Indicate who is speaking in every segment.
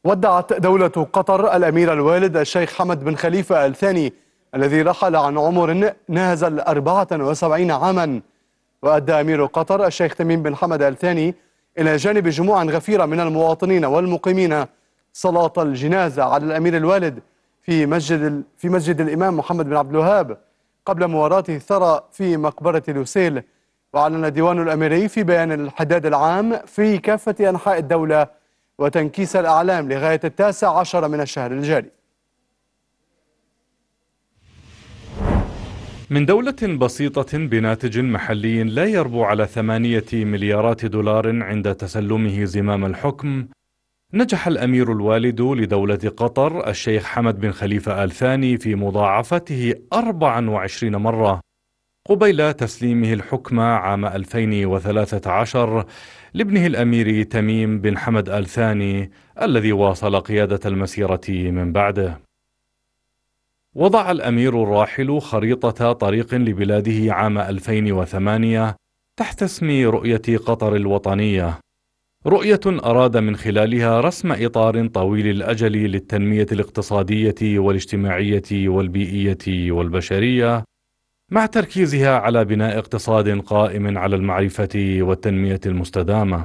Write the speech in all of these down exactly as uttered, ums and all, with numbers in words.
Speaker 1: ودعت دولة قطر الأمير الوالد الشيخ حمد بن خليفة الثاني الذي رحل عن عمر ناهز الأربعة وسبعين عاما. وأدى أمير قطر الشيخ تميم بن حمد الثاني إلى جانب جموع غفيرة من المواطنين والمقيمين صلاة الجنازة على الأمير الوالد في مسجد في مسجد الإمام محمد بن عبد الوهاب قبل مواراته الثرى في مقبرة لوسيل. وأعلن الديوان الأميري في بيان الحداد العام في كافة أنحاء الدولة وتنكيس الأعلام لغاية التاسع عشر من الشهر الجاري.
Speaker 2: من دولة بسيطة بناتج محلي لا يربو على ثمانية مليارات دولار عند تسلمه زمام الحكم، نجح الأمير الوالد لدولة قطر الشيخ حمد بن خليفة آل ثاني في مضاعفته أربع وعشرين مرة قبيل تسليمه الحكم عام ألفين وثلاثة عشر لابنه الأمير تميم بن حمد آل ثاني الذي واصل قيادة المسيرة من بعده. وضع الأمير الراحل خريطة طريق لبلاده عام ألفين وثمانية تحت اسم رؤية قطر الوطنية، رؤية أراد من خلالها رسم إطار طويل الأجل للتنمية الاقتصادية والاجتماعية والبيئية والبشرية، مع تركيزها على بناء اقتصاد قائم على المعرفة والتنمية المستدامة.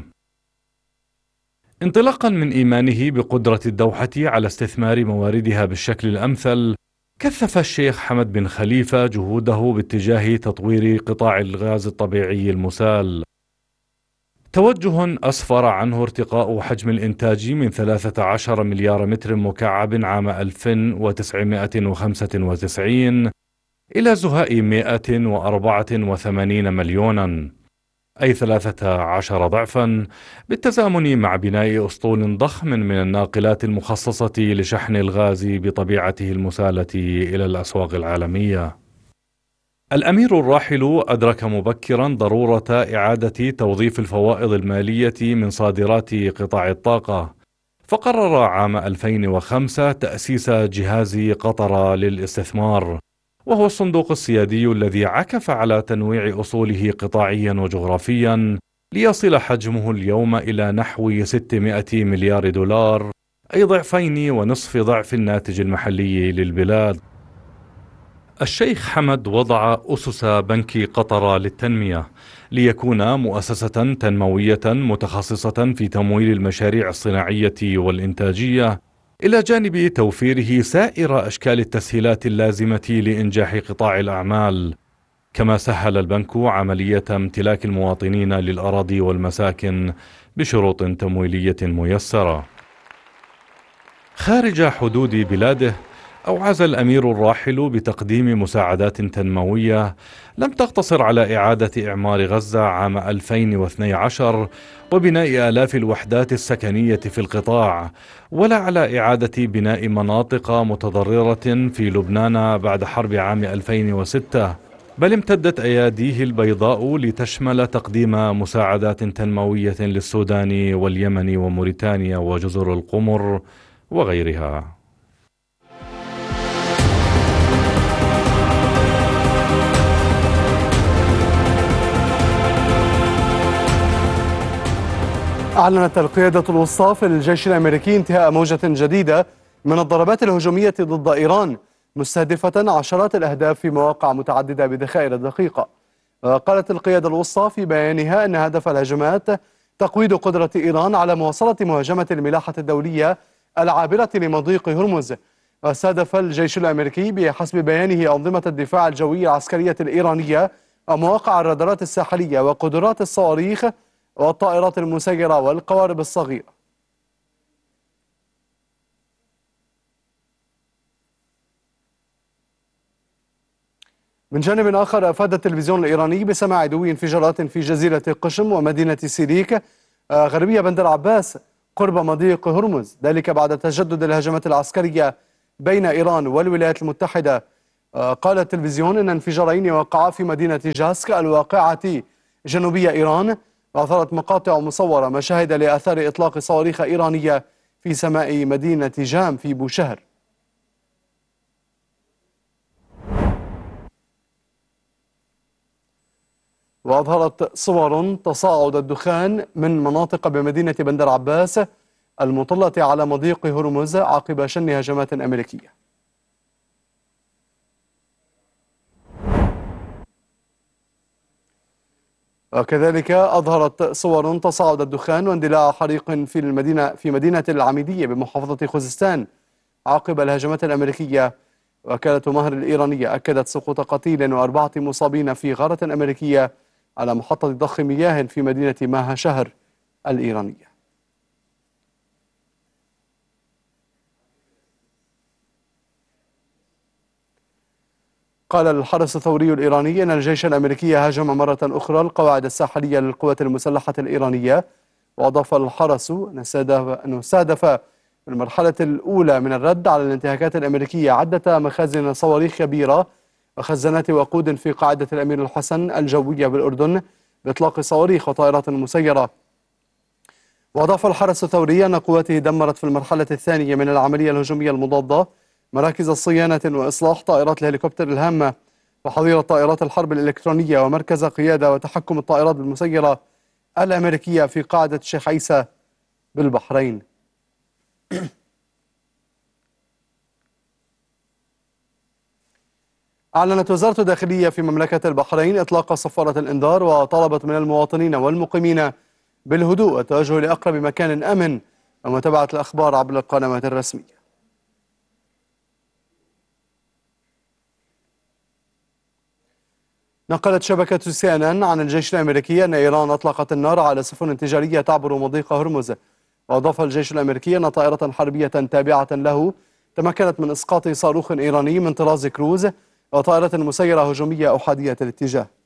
Speaker 2: انطلاقا من إيمانه بقدرة الدوحة على استثمار مواردها بالشكل الأمثل، كثف الشيخ حمد بن خليفة جهوده باتجاه تطوير قطاع الغاز الطبيعي المسال، توجه أسفر عنه ارتقاء حجم الإنتاج من ثلاثة عشر مليار متر مكعب عام ألف وتسعمائة وخمسة وتسعين إلى زهاء مائة وأربعة وثمانين مليونا، أي ثلاثة عشر ضعفا، بالتزامن مع بناء أسطول ضخم من الناقلات المخصصة لشحن الغاز بطبيعته المسالة إلى الأسواق العالمية. الأمير الراحل أدرك مبكرا ضرورة إعادة توظيف الفوائض المالية من صادرات قطاع الطاقة، فقرر عام ألفين وخمسة تأسيس جهاز قطر للاستثمار، وهو الصندوق السيادي الذي عكف على تنويع أصوله قطاعيا وجغرافيا ليصل حجمه اليوم إلى نحو ستمائة مليار دولار، أي ضعفين ونصف ضعف الناتج المحلي للبلاد. الشيخ حمد وضع أسس بنك قطر للتنمية ليكون مؤسسة تنموية متخصصة في تمويل المشاريع الصناعية والإنتاجية، إلى جانب توفيره سائر أشكال التسهيلات اللازمة لإنجاح قطاع الأعمال. كما سهل البنك عملية امتلاك المواطنين للأراضي والمساكن بشروط تمويلية ميسرة. خارج حدود بلاده، أوعز الأمير الراحل بتقديم مساعدات تنموية لم تقتصر على إعادة إعمار غزة عام ألفين واثني عشر وبناء آلاف الوحدات السكنية في القطاع، ولا على إعادة بناء مناطق متضررة في لبنان بعد حرب عام ألفين وستة، بل امتدت أياديه البيضاء لتشمل تقديم مساعدات تنموية للسودان واليمن وموريتانيا وجزر القمر وغيرها.
Speaker 1: أعلنت القيادة الوسطى في الجيش الأمريكي انتهاء موجة جديدة من الضربات الهجومية ضد إيران، مستهدفة عشرات الأهداف في مواقع متعددة بدقائق دقيقة. قالت القيادة الوسطى في بيانها أن هدف الهجمات تقويض قدرة إيران على مواصلة مهاجمة الملاحة الدولية العابرة لمضيق هرمز. واستهدف الجيش الأمريكي بحسب بيانه أنظمة الدفاع الجوي العسكرية الإيرانية ومواقع الرادارات الساحلية وقدرات الصواريخ والطائرات المسيرة والقوارب الصغيرة. من جانب آخر، أفاد التلفزيون الإيراني بسماع دوي انفجارات في جزيرة قشم ومدينة سيريك غربية بندر عباس قرب مضيق هرمز، ذلك بعد تجدد الهجمات العسكرية بين إيران والولايات المتحدة. قال التلفزيون إن انفجارين وقعا في مدينة جاسك الواقعة جنوبية إيران، وأثارت مقاطع مصورة مشاهد لآثار إطلاق صواريخ إيرانية في سماء مدينة جام في بوشهر. وأظهرت صور تصاعد الدخان من مناطق بمدينة بندر عباس المطلة على مضيق هرمز عقب شن هجمات أمريكية. وكذلك أظهرت صور تصاعد الدخان واندلاع حريق في المدينة في مدينة العميدية بمحافظة خوزستان عقب الهجمات الأمريكية. وكالة مهر الإيرانية أكدت سقوط قتيل وأربعة مصابين في غارة أمريكية على محطة ضخ مياه في مدينة ماها شهر الإيرانية. قال الحرس الثوري الإيراني أن الجيش الأمريكي هاجم مرة أخرى القواعد الساحلية للقوات المسلحة الإيرانية. وأضاف الحرس أنه استهدف في المرحلة الأولى من الرد على الانتهاكات الأمريكية عدة مخازن صواريخ كبيرة وخزانات وقود في قاعدة الأمير الحسن الجوية بالأردن بإطلاق صواريخ وطائرات مسيرة. وأضاف الحرس الثوري أن قواته دمرت في المرحلة الثانية من العملية الهجومية المضادة مراكز صيانة وإصلاح طائرات الهليكوبتر الهامة وحظيرة طائرات الحرب الإلكترونية ومركز قيادة وتحكم الطائرات المسيرة الأمريكية في قاعدة الشيخ عيسى بالبحرين. أعلنت وزارة الداخلية في مملكة البحرين إطلاق صفارة الإنذار وطلبت من المواطنين والمقيمين بالهدوء والتوجه لأقرب مكان آمن ومتابعة الأخبار عبر القنوات الرسمية. نقلت شبكة سي إن إن عن الجيش الأمريكي أن إيران أطلقت النار على سفن تجارية تعبر مضيق هرمز. وأضاف الجيش الأمريكي أن طائرة حربية تابعة له تمكنت من إسقاط صاروخ إيراني من طراز كروز وطائرة مسيرة هجومية أحادية الاتجاه.